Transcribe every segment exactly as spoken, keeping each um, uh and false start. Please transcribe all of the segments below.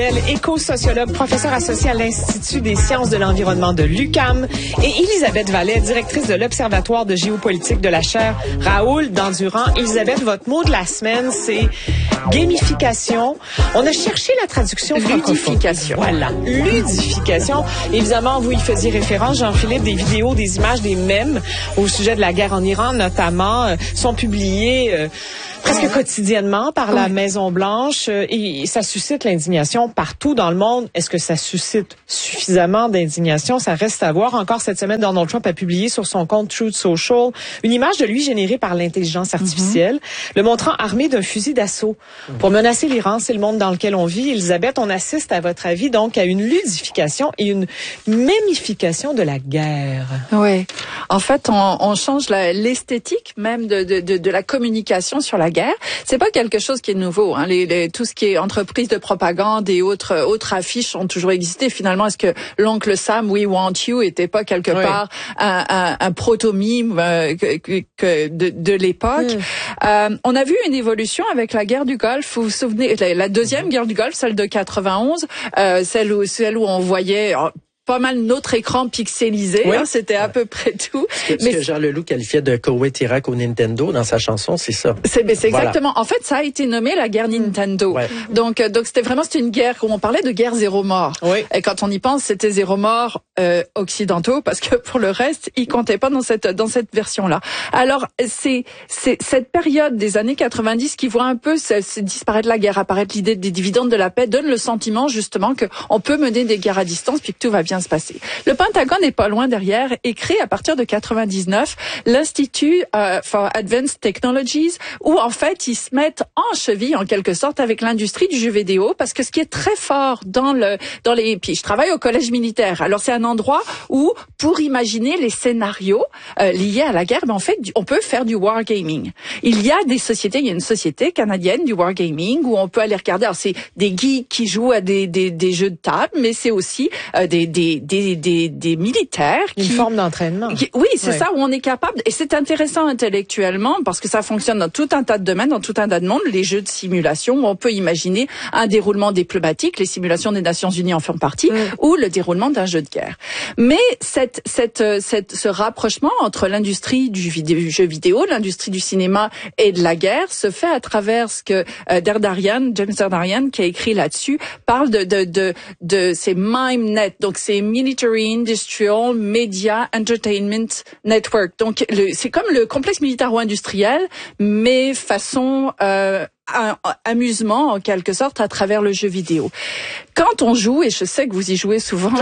Éco-sociologue, professeure associée à l'Institut des sciences de l'environnement de l'U Q A M, et Elisabeth Vallet, directrice de l'Observatoire de géopolitique de la chaire Raoul Dandurand. Elisabeth, votre mot de la semaine, c'est gamification. On a cherché la traduction francophone. Ludification. Voilà, ludification. Évidemment, vous y faisiez référence, Jean-Philippe, des vidéos, des images, des mèmes au sujet de la guerre en Iran, notamment, euh, sont publiées euh, presque quotidiennement par la Maison-Blanche, euh, et ça suscite l'indignation partout dans le monde. Est-ce que ça suscite suffisamment d'indignation? Ça reste à voir. Encore cette semaine, Donald Trump a publié sur son compte Truth Social une image de lui générée par l'intelligence artificielle, mm-hmm. le montrant armé d'un fusil d'assaut pour menacer l'Iran. C'est le monde dans lequel on vit. Elisabeth, on assiste, à votre avis, donc à une ludification et une mémification de la guerre. Oui. En fait, on, on change la, l'esthétique même de, de, de, de la communication sur la guerre. C'est pas quelque chose qui est nouveau. Hein. Les, les, tout ce qui est entreprise de propagande et autres autres affiches ont toujours existé. Finalement, est-ce que l'oncle Sam, We Want You, était pas quelque oui. part un, un, un proto-mime euh, que, que de, de l'époque? Oui. Euh, on a vu une évolution avec la guerre du Golfe. Vous vous souvenez, la, la deuxième guerre du Golfe, celle de quatre-vingt-onze, euh, celle où celle où on voyait oh, pas mal notre écran pixelisé, oui. hein, c'était à peu près tout. Ce que, mais ce que Jean Leloup qualifiait de Koweït Irak au Nintendo dans sa chanson, c'est ça. C'est, c'est voilà. exactement. En fait, ça a été nommé la guerre Nintendo. Ouais. Donc, donc c'était vraiment c'était une guerre où on parlait de guerre zéro mort. Oui. Et quand on y pense, c'était zéro mort euh, occidentaux, parce que pour le reste, ils comptaient pas dans cette dans cette version-là. Alors, c'est c'est cette période des années quatre-vingt-dix qui voit un peu c'est, c'est disparaître la guerre, apparaître l'idée des dividendes de la paix, donne le sentiment justement que on peut mener des guerres à distance puis que tout va bien se passer. Le Pentagone n'est pas loin derrière et crée à partir de quatre-vingt-dix-neuf l'Institut uh, for Advanced Technologies, où en fait ils se mettent en cheville en quelque sorte avec l'industrie du jeu vidéo, parce que ce qui est très fort dans le dans les puis je travaille au collège militaire. Alors c'est un endroit où pour imaginer les scénarios euh, liés à la guerre, ben en fait on peut faire du wargaming. Il y a des sociétés, il y a une société canadienne du wargaming où on peut aller regarder. Alors c'est des geeks qui jouent à des des, des jeux de table, mais c'est aussi euh, des des des Des, des, des militaires qui... Une forme d'entraînement. Qui, oui, c'est ouais. ça, où on est capable... Et c'est intéressant intellectuellement parce que ça fonctionne dans tout un tas de domaines, dans tout un tas de mondes. Les jeux de simulation, où on peut imaginer un déroulement diplomatique, les simulations des Nations Unies en font partie, mm. ou le déroulement d'un jeu de guerre. Mais cette, cette, cette, ce rapprochement entre l'industrie du, vidéo, du jeu vidéo, l'industrie du cinéma et de la guerre se fait à travers ce que euh, Derdarian, James Derdarian, qui a écrit là-dessus, parle de, de, de, de ces MIME-net. Donc, c'est Military Industrial Media Entertainment Network. Donc, le, c'est comme le complexe militaro-industriel, mais façon euh, un, un amusement, en quelque sorte, à travers le jeu vidéo. Quand on joue, et je sais que vous y jouez souvent...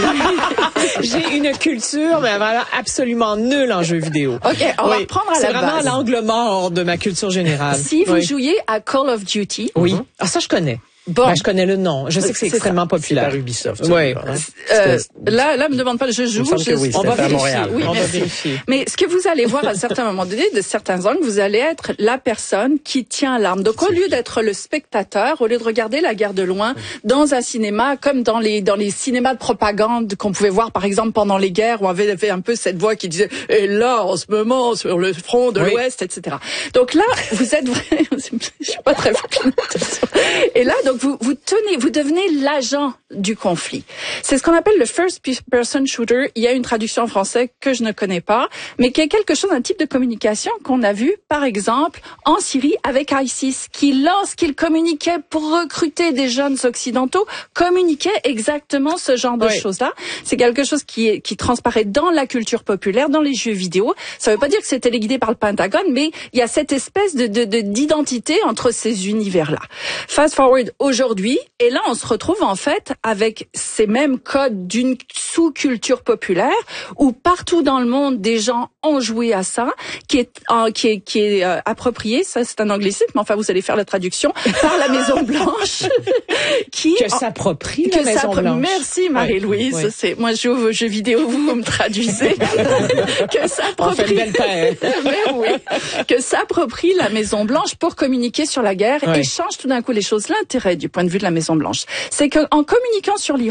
J'ai une culture, mais voilà, absolument nulle en jeu vidéo. OK, on oui. va reprendre à c'est la base. C'est vraiment l'angle mort de ma culture générale. Si vous oui. jouiez à Call of Duty... Oui. Mm-hmm. Ah, ça, je connais. Bon. Ben, je connais le nom. Je sais que c'est, c'est extrêmement ça. populaire. C'est par Ubisoft. Oui. Hein? Euh, là, là, me demande pas. Je joue. Je, oui, on va vérifier. Oui, on merci. va vérifier. Mais ce que vous allez voir à certains moments donné, de certains angles, vous allez être la personne qui tient l'arme. Donc, au lieu d'être le spectateur, au lieu de regarder la guerre de loin dans un cinéma, comme dans les dans les cinémas de propagande qu'on pouvait voir, par exemple, pendant les guerres, où on avait fait un peu cette voix qui disait « Et là, en ce moment, sur le front de oui. l'Ouest, et cetera » Donc là, vous êtes vrai. Je suis pas très forte. Et là, donc vous vous tenez. Vous devenez l'agent du conflit. C'est ce qu'on appelle le first person shooter. Il y a une traduction en français que je ne connais pas, mais qui est quelque chose, un type de communication qu'on a vu, par exemple, en Syrie avec ISIS, qui, lorsqu'il communiquait pour recruter des jeunes occidentaux, communiquait exactement ce genre de oui. choses-là. C'est quelque chose qui est, qui transparaît dans la culture populaire, dans les jeux vidéo. Ça veut pas dire que c'est téléguidé par le Pentagone, mais il y a cette espèce de, de, de d'identité entre ces univers-là. Fast forward aujourd'hui, et là, on se retrouve en fait avec ces mêmes codes d'une sous-culture populaire où partout dans le monde, des gens ont joué à ça, qui est euh, qui est qui est euh, approprié. Ça, c'est un anglicisme, mais enfin, vous allez faire la traduction par la Maison Blanche, qui que s'approprie la Maison Blanche. Merci Marie-Louise. Oui, oui. C'est moi, je joue aux jeux vidéo, vous, vous me traduisez. que s'approprie. On fait une belle paire. Mais oui, que s'approprie la Maison Blanche pour communiquer sur la guerre oui. et change tout d'un coup les choses. L'intérêt du point de vue de la Maison Blanche, c'est qu'en communiquant sur l'Iran,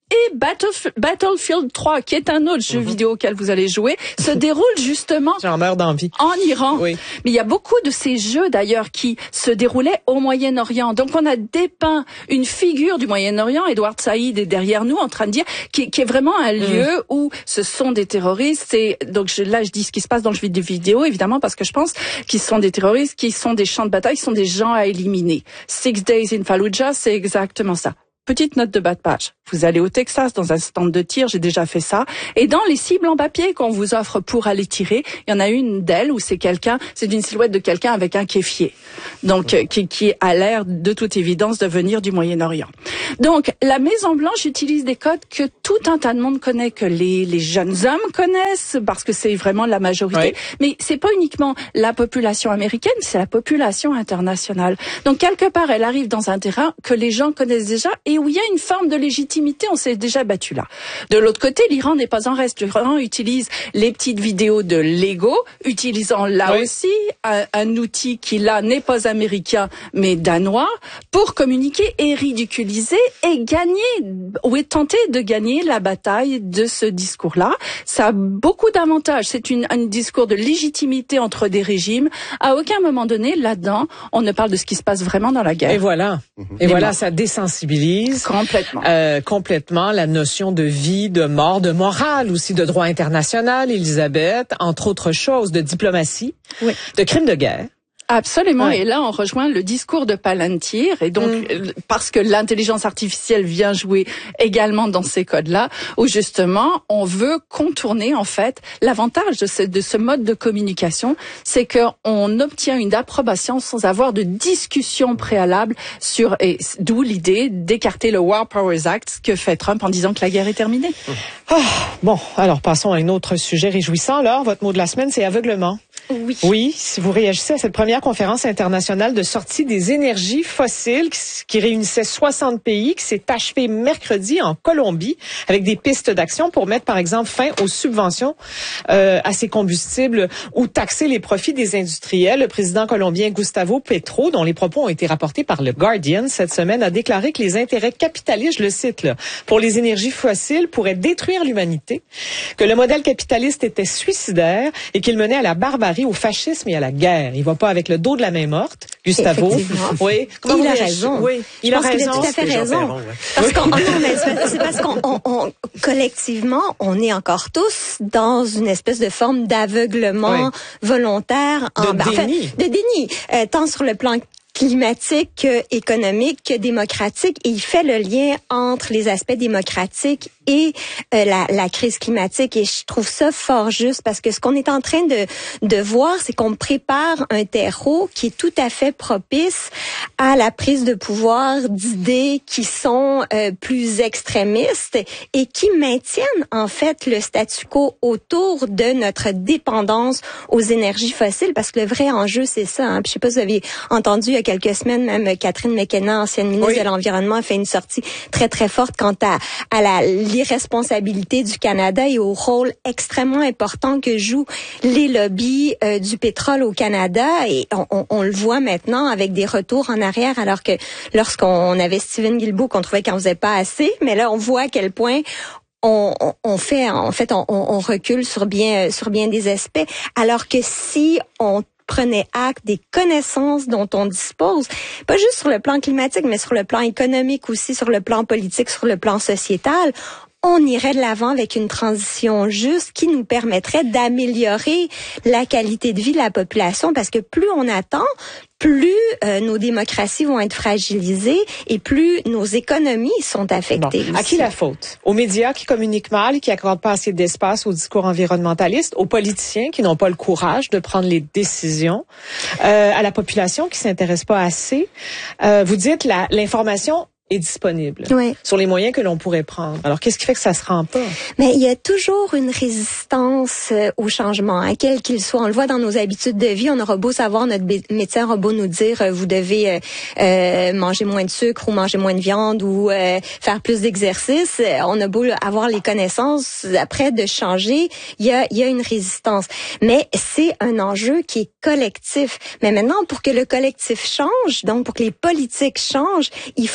et Battlef- Battlefield trois, qui est un autre jeu mm-hmm. vidéo auquel vous allez jouer, se déroule justement J'en meurs d'envie. en Iran. Oui. Mais il y a beaucoup de ces jeux d'ailleurs qui se déroulaient au Moyen-Orient. Donc on a dépeint une figure du Moyen-Orient, Edward Saïd est derrière nous en train de dire, qui, qui est vraiment un lieu mm. où ce sont des terroristes. Et donc je, là je dis ce qui se passe dans le jeu vidéo, évidemment, parce que je pense qu'ils sont des terroristes, qu'ils sont des champs de bataille, qu'ils sont des gens à éliminer. Six Days in Fallujah, c'est exactement ça. Petite note de bas de page. Vous allez au Texas dans un stand de tir, j'ai déjà fait ça. Et dans les cibles en papier qu'on vous offre pour aller tirer, il y en a une d'elles où c'est quelqu'un, c'est une silhouette de quelqu'un avec un kéfier. Donc, euh, qui, qui a l'air de toute évidence de venir du Moyen-Orient. Donc, la Maison Blanche utilise des codes que tout un tas de monde connaît, que les, les jeunes hommes connaissent, parce que c'est vraiment la majorité. Oui. Mais c'est pas uniquement la population américaine, c'est la population internationale. Donc, quelque part, elle arrive dans un terrain que les gens connaissent déjà et où il y a une forme de légitimité, on s'est déjà battu là. De l'autre côté, l'Iran n'est pas en reste. L'Iran utilise les petites vidéos de Lego, utilisant là oui. aussi un, un outil qui là n'est pas américain mais danois, pour communiquer et ridiculiser et gagner, ou tenter de gagner la bataille de ce discours-là. Ça a beaucoup d'avantages. C'est une, un discours de légitimité entre des régimes. À aucun moment donné, là-dedans, on ne parle de ce qui se passe vraiment dans la guerre. Et voilà. Et, et voilà, moi. Ça désensibilise. Complètement. Euh, complètement la notion de vie, de mort, de morale aussi, de droit international, Elisabeth, entre autres choses, de diplomatie, oui. de crimes de guerre. Absolument. Ouais. Et là, on rejoint le discours de Palantir. Et donc, mm. parce que l'intelligence artificielle vient jouer également dans ces codes-là, où justement, on veut contourner, en fait, l'avantage de ce, de ce mode de communication, c'est qu'on obtient une approbation sans avoir de discussion préalable sur, et d'où l'idée d'écarter le War Powers Act que fait Trump en disant que la guerre est terminée. Mm. Ah, bon, alors passons à un autre sujet réjouissant. Laure, votre mot de la semaine, c'est aveuglement. Oui. Oui, si vous réagissez à cette première conférence internationale de sortie des énergies fossiles qui, qui réunissait soixante pays, qui s'est achevée mercredi en Colombie avec des pistes d'action pour mettre, par exemple, fin aux subventions euh, à ces combustibles ou taxer les profits des industriels. Le président colombien Gustavo Petro, dont les propos ont été rapportés par le Guardian cette semaine, a déclaré que les intérêts capitalistes, je le cite là, pour les énergies fossiles pourraient détruire l'humanité, que le modèle capitaliste était suicidaire et qu'il menait à la barbarie, au fascisme et à la guerre. Il va pas avec le dos de la main morte, Gustavo. Oui. Comment il a raison. Oui, il Je a pense raison. Il a tout à fait raison. Perron, ouais. Parce qu'on, non, mais c'est parce qu'on, on, on, collectivement, on est encore tous dans une espèce de forme d'aveuglement oui. volontaire, de en, déni, enfin, de déni, euh, tant sur le plan climatique, économique, que démocratique, et il fait le lien entre les aspects démocratiques et euh, la, la crise climatique, et je trouve ça fort juste parce que ce qu'on est en train de, de voir, c'est qu'on prépare un terreau qui est tout à fait propice à la prise de pouvoir d'idées qui sont euh, plus extrémistes et qui maintiennent en fait le statu quo autour de notre dépendance aux énergies fossiles, parce que le vrai enjeu, c'est ça. Hein. Puis, je sais pas si vous avez entendu il y a quelques semaines, même Catherine McKenna, ancienne ministre oui. de l'Environnement, a fait une sortie très, très forte quant à, à la, l'irresponsabilité du Canada et au rôle extrêmement important que jouent les lobbies euh, du pétrole au Canada. Et on, on, on le voit maintenant avec des retours en arrière, alors que lorsqu'on avait Stephen Guilbeault, qu'on trouvait qu'on faisait pas assez, mais là, on voit à quel point On, on, on fait, en fait, on, on recule sur bien, sur bien des aspects, alors que si on prenait acte des connaissances dont on dispose, pas juste sur le plan climatique, mais sur le plan économique aussi, sur le plan politique, sur le plan sociétal, on irait de l'avant avec une transition juste qui nous permettrait d'améliorer la qualité de vie de la population, parce que plus on attend, plus euh, nos démocraties vont être fragilisées et plus nos économies sont affectées. Bon. À qui la faute? Aux médias qui communiquent mal, qui accordent pas assez d'espace au discours environnementaliste, aux politiciens qui n'ont pas le courage de prendre les décisions, euh, à la population qui s'intéresse pas assez. Euh, vous dites la, l'information est disponible oui. sur les moyens que l'on pourrait prendre. Alors, qu'est-ce qui fait que ça se rend pas? Mais il y a toujours une résistance au changement, hein, quel qu'il soit. On le voit dans nos habitudes de vie. On aura beau savoir, notre médecin aura beau nous dire, euh, vous devez euh, euh, manger moins de sucre ou manger moins de viande ou euh, faire plus d'exercice. On a beau avoir les connaissances, après de changer, il y a, il y a une résistance. Mais c'est un enjeu qui est collectif. Mais maintenant, pour que le collectif change, donc pour que les politiques changent, il faut des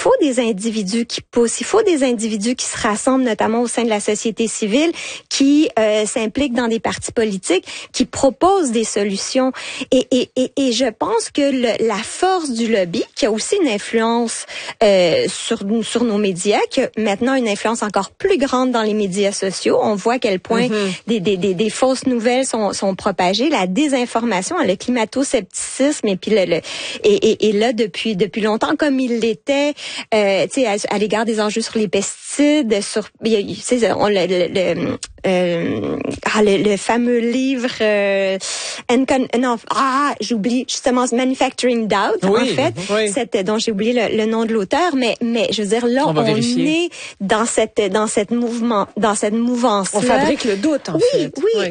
individus qui poussent. Il faut des individus qui se rassemblent, notamment au sein de la société civile, qui euh, s'impliquent dans des partis politiques, qui proposent des solutions. Et, et, et, et je pense que le, la force du lobby, qui a aussi une influence euh, sur, sur nos médias, qui a maintenant une influence encore plus grande dans les médias sociaux. On voit à quel point mm-hmm. des, des, des, des fausses nouvelles sont, sont propagées, la désinformation, le climato-scepticisme, et puis le, le et, et, et là depuis depuis longtemps, comme il l'était, euh, tu sais, à, à l'égard des enjeux sur les pesticides, sur, tu sais, on le, le, le Euh, ah, le, le fameux livre euh, Encon- non ah j'oublie justement Manufacturing Doubt oui, en fait oui. Cette, dont j'ai oublié le, le nom de l'auteur, mais mais je veux dire là on, on est dans cette dans cette mouvement dans cette mouvance on fabrique le doute en oui, fait oui oui